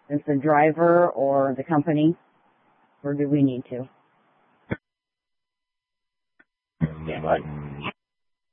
as the driver or the company? Or do we need to? Yeah.